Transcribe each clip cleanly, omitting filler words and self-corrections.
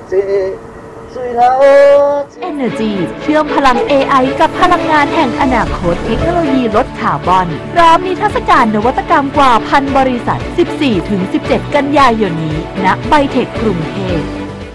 Energy เชื่อมพลัง AI กับพลังงานแห่งอนาคตเทคโนโลยีลดคาร์บอนพร้อมนิทรรศการนวัตกรรมกว่าพันบริษัท 14-17 กันยายนนี้ณไบเทคกรุงเทพ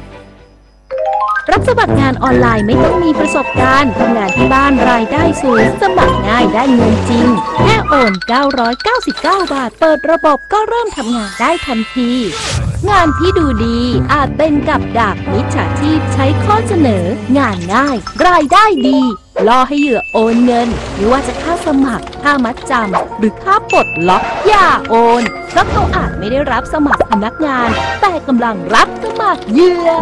รับสมัครงานออนไลน์ไม่ต้องมีประสบการณ์ทำงานที่บ้านรายได้สูงสมัครง่ายได้เงินจริงแค่โอน999 บาทเปิดระบบก็เริ่มทำงานได้ทันทีงานที่ดูดีอาจเป็นกับดักมิจฉาชีพใช้ข้อเสนองานง่ายรายได้ดีล่อให้เหยื่อโอนเงินไม่ว่าจะค่าสมัครค่ามัดจำหรือค่าปลดล็อกอย่าโอนเพราะเขาอาจไม่ได้รับสมัครพนักงานแต่กำลังรับสมัครเหยื่อ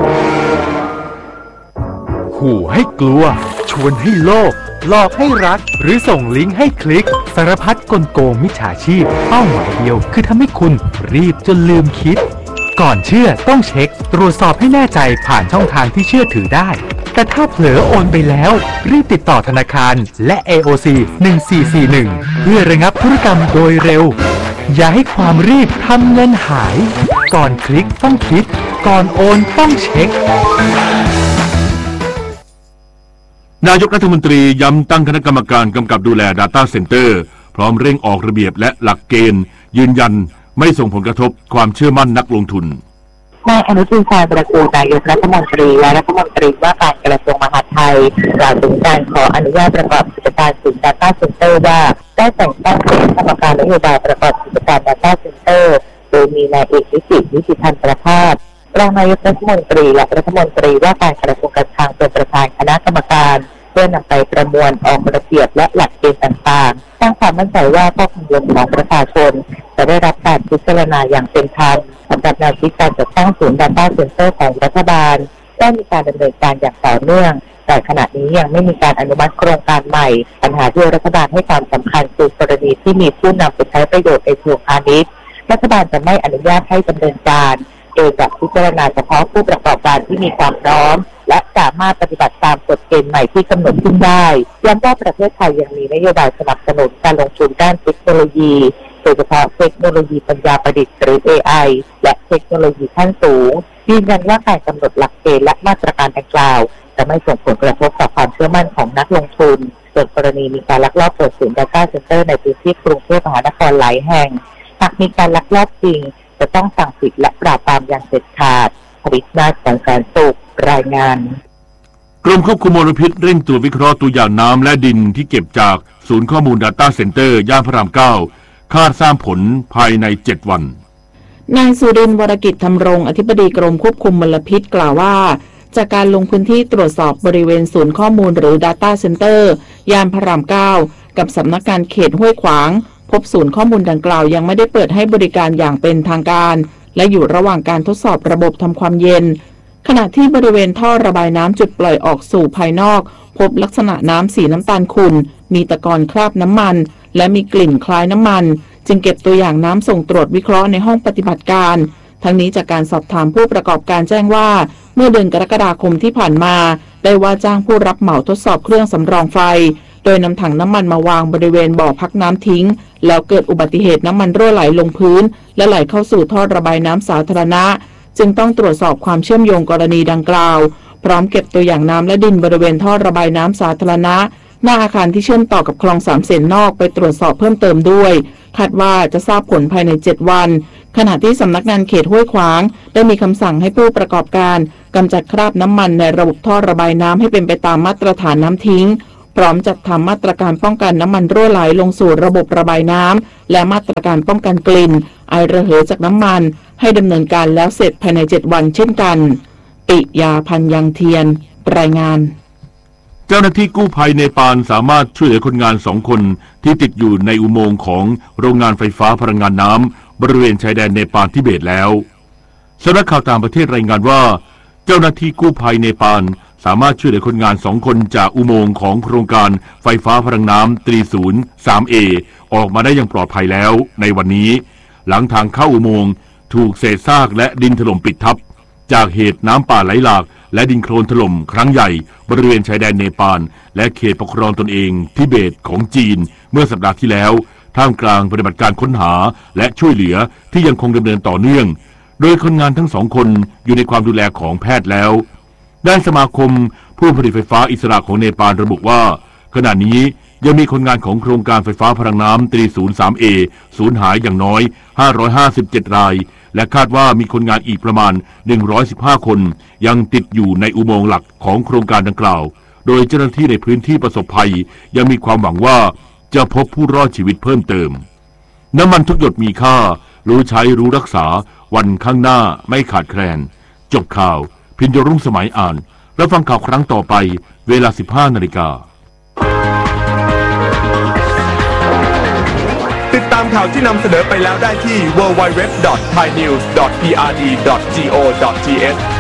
ขู่ให้กลัวชวนให้โลภหลอกให้รักหรือส่งลิงก์ให้คลิกสารพัดกลโกงมิจฉาชีพเป้าหมายเดียวคือทำให้คุณรีบจนลืมคิดก่อนเชื่อต้องเช็คตรวจสอบให้แน่ใจผ่านช่องทางที่เชื่อถือได้แต่ถ้าเผลอโอนไปแล้วรีบติดต่อธนาคารและ AOC 1441เพื่อระงับธุรกรรมโดยเร็วอย่าให้ความรีบทำเงินหายก่อนคลิกต้องคิดก่อนโอนต้องเช็คนายกรัฐมนตรีย้ำตั้งคณะกรรมการกำกับดูแล Data Center พร้อมเร่งออกระเบียบและหลักเกณฑ์ยืนยันไม่ส่งผลกระทบความเชื่อมั่นนักลงทุนนายอนุทิน ชาญวิรากูลนายกรัฐมนตรีและรัฐมนตรีว่าการกระทรวงมหาดไทยกล่าวถึงการขออนุญาตประกอบกิจการศูนย์ Data Center ว่าได้แต่งตั้งคณะกรรมการนโยบายประกอบกิจการ Data Center โดยมีนายเอกนิติ นิติพันธ์ประภาสรองนายกรัฐมนตรีและรัฐมนตรีว่าการกระทรวงการคลังเป็นประธานคณะกรรมการเพื่อนำไปประมวลออกระเบียบและหลักเกณฑ์ต่างๆสร้างความมั่นใจว่าข้อกังวลของประชาชนจะได้รับการพิจารณาอย่างเป็นธรรมสำหรับแนวคิดการจัดตั้งศูนย์ Data Center ของรัฐบาลได้มีการดำเนินการอย่างต่อเนื่องแต่ขณะนี้ยังไม่มีการอนุมัติโครงการใหม่ปัญหาที่รัฐบาลให้ความสำคัญคือกรณีที่มีผู้นำไปใช้ประโยชน์ในเชิงพาณิชย์รัฐบาลจะไม่อนุญาตให้ดำเนินการโดยจะพิจารณาเฉพาะผู้ประกอบการที่มีความพร้อมและสามารถปฏิบัติตามกฎเกณฑ์ใหม่ที่กำหนดขึ้นได้ย้ำว่าประเทศไทยยังมีนโยบายสนับสนุนการลงทุนด้านเทคโนโลยีโดยเฉพาะเทคโนโลยีปัญญาประดิษฐ์หรือ AI และเทคโนโลยีขั้นสูงยืนยันว่าการกำหนดหลักเกณฑ์และมาตรการดังกล่าวจะไม่ส่งผลกระทบต่อความเชื่อมั่นของนักลงทุนส่วนกรณีมีการลักลอบเปิดศูนย์ Data Center ในพื้นที่กรุงเทพมหานครหลายแห่งหากมีการลักลอบจริงจะต้องสั่งปิดและปราบปรามอย่างเด็ดขาดผลิตนาแสนสุขรายงานกรมควบคุมมลพิษเร่งตรวจวิเคราะห์ตัวอย่างน้ำและดินที่เก็บจากศูนย์ข้อมูล Data Center ย่านพระราม 9 คาดทราบผลภายใน 7 วันนายสุรินทร์ วรกิจธรรมรงค์อธิบดีกรมควบคุมมลพิษกล่าวว่าจากการลงพื้นที่ตรวจสอบบริเวณศูนย์ข้อมูลหรือ Data Center ย่านพระราม 9 กับสำนักงานเขตห้วยขวางพบศูนย์ข้อมูลดังกล่าวยังไม่ได้เปิดให้บริการอย่างเป็นทางการและอยู่ระหว่างการทดสอบระบบทำความเย็นขณะที่บริเวณท่อระบายน้ำจุดปล่อยออกสู่ภายนอกพบลักษณะน้ำสีน้ำตาลขุ่นมีตะกอนคราบน้ำมันและมีกลิ่นคล้ายน้ำมันจึงเก็บตัวอย่างน้ำส่งตรวจวิเคราะห์ในห้องปฏิบัติการทั้งนี้จากการสอบถามผู้ประกอบการแจ้งว่าเมื่อเดือนกรกฎาคมที่ผ่านมาได้ว่าจ้างผู้รับเหมาทดสอบเครื่องสำรองไฟโดยนำถังน้ำมันมาวางบริเวณบ่อพักน้ำทิ้งแล้วเกิดอุบัติเหตุน้ำมันรั่วไหลลงพื้นและไหลเข้าสู่ท่อระบายน้ำสาธารณะจึงต้องตรวจสอบความเชื่อมโยงกรณีดังกล่าวพร้อมเก็บตัวอย่างน้ำและดินบริเวณท่อระบายน้ำสาธารณะหน้าอาคารที่เชื่อมต่อกับคลอง3 เสนนอกไปตรวจสอบเพิ่มเติมด้วยคาดว่าจะทราบผลภายใน7 วันขณะที่สำนักงานเขตห้วยขวางได้มีคำสั่งให้ผู้ประกอบการกำจัดคราบน้ำมันในระบบท่อระบายน้ำให้เป็นไปตามมาตรฐานน้ำทิ้งพร้อมจัดทำมาตรการป้องกันน้ำมันรั่วไหลลงสู่ระบบระบายน้ำและมาตรการป้องกันกลิ่นไอระเหยจากน้ำมันให้ดำเนินการแล้วเสร็จภายใน7 วันเช่นกันปิยาพันยังเทียนรายงานเจ้าหน้าที่กู้ภัยเนปาลสามารถช่วยเหลือคนงาน2 คนที่ติดอยู่ในอุโมงค์ของโรงงานไฟฟ้าพลังงานน้ำบริเวณชายแดนเนปาลทิเบตแล้วสำนักข่าวต่างประเทศรายงานว่าเจ้าหน้าที่กู้ภัยเนปาลสามารถช่วยเหลือคนงาน2 คนจากอุโมงค์ของโครงการไฟฟ้าพลังน้ำตรีศูนย์ 3A ออกมาได้อย่างปลอดภัยแล้วในวันนี้หลังทางเข้าอุโมงค์ถูกเศษซากและดินถล่มปิดทับจากเหตุน้ำป่าไหลหลากและดินโคลนถล่มครั้งใหญ่บริเวณชายแดนเนปาลและเขตปกครองตนเองทิเบตของจีนเมื่อสัปดาห์ที่แล้วท่ามกลางปฏิบัติการค้นหาและช่วยเหลือที่ยังคงดำเนินต่อเนื่องโดยคนงานทั้งสองคนอยู่ในความดูแลของแพทย์แล้วด้านสมาคมผู้ผลิตไฟฟ้าอิสระของเนปาลระบุว่าขณะนี้ยังมีคนงานของโครงการไฟฟ้าพลังน้ำตรีศูนย์ 3A สูญหายอย่างน้อย557รายและคาดว่ามีคนงานอีกประมาณ115คนยังติดอยู่ในอุโมงค์หลักของโครงการดังกล่าวโดยเจ้าหน้าที่ในพื้นที่ประสบภัยยังมีความหวังว่าจะพบผู้รอดชีวิตเพิ่มเติมน้ำมันทุกหยดมีค่ารู้ใช้รู้รักษาวันข้างหน้าไม่ขาดแคลนจบข่าวพิญญรุ่งสมัยอ่านรับฟังข่าวครั้งต่อไปเวลา 15:00 น. ติดตามข่าวที่นำเสนอไปแล้วได้ที่ www.thainews.prd.go.th